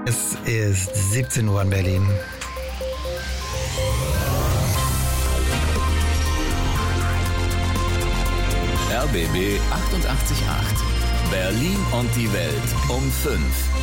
Es ist 17 Uhr in Berlin. RBB 888. Berlin und die Welt um 5.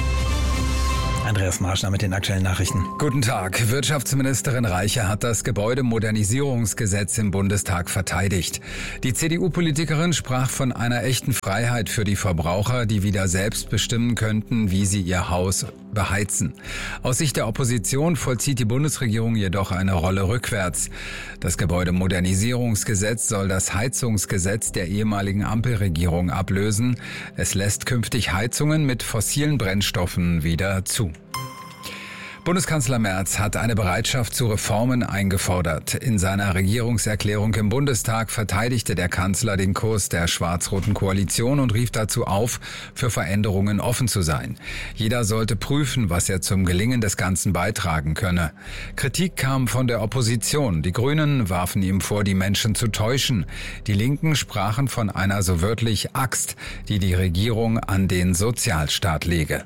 Andreas Marschner mit den aktuellen Nachrichten. Guten Tag. Wirtschaftsministerin Reiche hat das Gebäudemodernisierungsgesetz im Bundestag verteidigt. Die CDU-Politikerin sprach von einer echten Freiheit für die Verbraucher, die wieder selbst bestimmen könnten, wie sie ihr Haus beheizen. Aus Sicht der Opposition vollzieht die Bundesregierung jedoch eine Rolle rückwärts. Das Gebäudemodernisierungsgesetz soll das Heizungsgesetz der ehemaligen Ampelregierung ablösen. Es lässt künftig Heizungen mit fossilen Brennstoffen wieder zu. Bundeskanzler Merz hat eine Bereitschaft zu Reformen eingefordert. In seiner Regierungserklärung im Bundestag verteidigte der Kanzler den Kurs der schwarz-roten Koalition und rief dazu auf, für Veränderungen offen zu sein. Jeder sollte prüfen, was er zum Gelingen des Ganzen beitragen könne. Kritik kam von der Opposition. Die Grünen warfen ihm vor, die Menschen zu täuschen. Die Linken sprachen von einer so wörtlich Axt, die die Regierung an den Sozialstaat lege.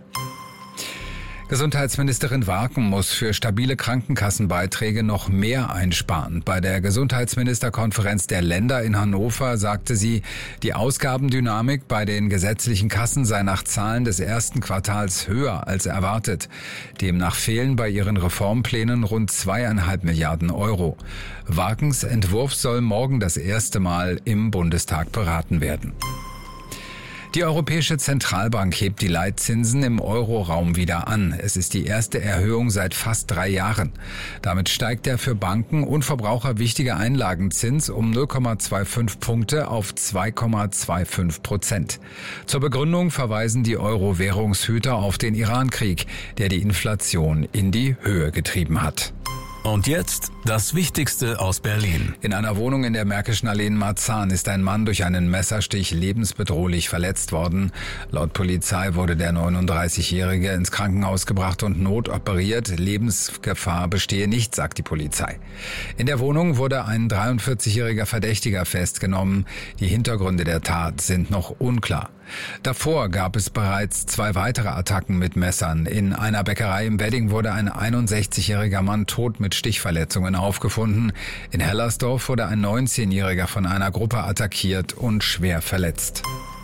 Gesundheitsministerin Warken muss für stabile Krankenkassenbeiträge noch mehr einsparen. Bei der Gesundheitsministerkonferenz der Länder in Hannover sagte sie, die Ausgabendynamik bei den gesetzlichen Kassen sei nach Zahlen des ersten Quartals höher als erwartet. Demnach fehlen bei ihren Reformplänen rund 2,5 Milliarden Euro. Warkens Entwurf soll morgen das erste Mal im Bundestag beraten werden. Die Europäische Zentralbank hebt die Leitzinsen im Euroraum wieder an. Es ist die erste Erhöhung seit fast 3 Jahren. Damit steigt der für Banken und Verbraucher wichtige Einlagenzins um 0,25 Punkte auf 2,25%. Zur Begründung verweisen die Euro-Währungshüter auf den Irankrieg, der die Inflation in die Höhe getrieben hat. Und jetzt das Wichtigste aus Berlin. In einer Wohnung in der Märkischen Allee in Marzahn ist ein Mann durch einen Messerstich lebensbedrohlich verletzt worden. Laut Polizei wurde der 39-Jährige ins Krankenhaus gebracht und notoperiert. Lebensgefahr bestehe nicht, sagt die Polizei. In der Wohnung wurde ein 43-jähriger Verdächtiger festgenommen. Die Hintergründe der Tat sind noch unklar. Davor gab es bereits 2 weitere Attacken mit Messern. In einer Bäckerei im Wedding wurde ein 61-jähriger Mann tot mit Stichverletzungen aufgefunden. In Hellersdorf wurde ein 19-jähriger von einer Gruppe attackiert und schwer verletzt.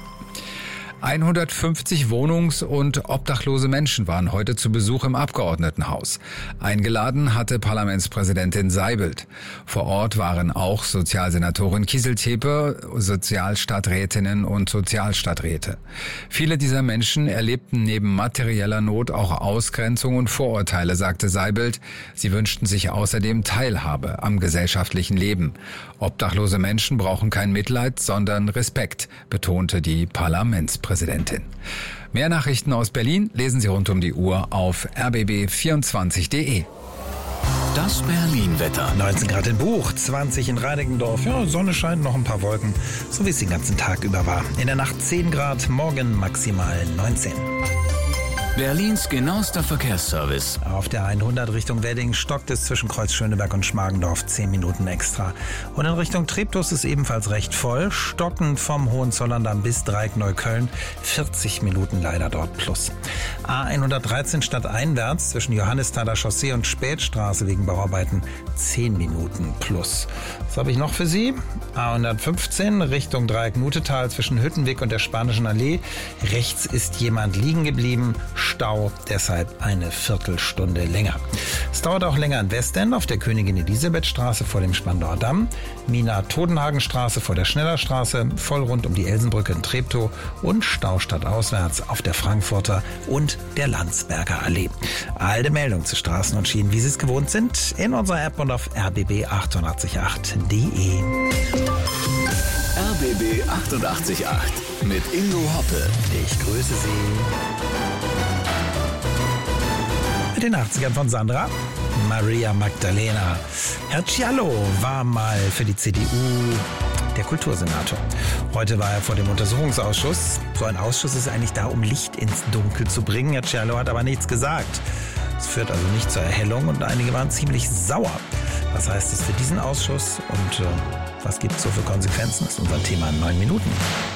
150 wohnungs- und obdachlose Menschen waren heute zu Besuch im Abgeordnetenhaus. Eingeladen hatte Parlamentspräsidentin Seibold. Vor Ort waren auch Sozialsenatorin Kieseltepe, Sozialstadträtinnen und Sozialstadträte. Viele dieser Menschen erlebten neben materieller Not auch Ausgrenzung und Vorurteile, sagte Seibold. Sie wünschten sich außerdem Teilhabe am gesellschaftlichen Leben. Obdachlose Menschen brauchen kein Mitleid, sondern Respekt, betonte die Parlamentspräsidentin. Mehr Nachrichten aus Berlin lesen Sie rund um die Uhr auf rbb24.de. Das Berlin-Wetter. 19 Grad in Buch, 20 in Reinickendorf. Ja, Sonne scheint, noch ein paar Wolken, so wie es den ganzen Tag über war. In der Nacht 10 Grad, morgen maximal 19. Berlins genauester Verkehrsservice. Auf der 100 Richtung Wedding stockt es zwischen Kreuz Schöneberg und Schmargendorf 10 Minuten extra. Und in Richtung Treptow ist ebenfalls recht voll. Stockend vom Hohenzollerndamm bis Dreieck-Neukölln 40 Minuten leider dort plus. A113 stadteinwärts zwischen Johannisthaler Chaussee und Spätstraße wegen Bauarbeiten 10 Minuten plus. Was habe ich noch für Sie? A115 Richtung Dreieck-Nutetal zwischen Hüttenweg und der Spanischen Allee. Rechts ist jemand liegen geblieben. Stau, deshalb eine Viertelstunde länger. Es dauert auch länger in Westend auf der Königin-Elisabeth-Straße vor dem Spandauer Damm, Mina-Todenhagen-Straße vor der Schnellerstraße, voll rund um die Elsenbrücke in Treptow und Stau stadtauswärts auf der Frankfurter und der Landsberger Allee. Alle Meldungen zu Straßen und Schienen, wie Sie es gewohnt sind, in unserer App und auf rbb888.de. RBB 888 mit Ingo Hoppe. Ich grüße Sie. Mit den 80ern von Sandra. Maria Magdalena. Herr Cialo war mal für die CDU der Kultursenator. Heute war er vor dem Untersuchungsausschuss. So ein Ausschuss ist eigentlich da, um Licht ins Dunkel zu bringen. Herr Cialo hat aber nichts gesagt. Es führt also nicht zur Erhellung und einige waren ziemlich sauer. Was heißt es für diesen Ausschuss und was gibt es so für Konsequenzen? Das ist unser Thema in 9 Minuten.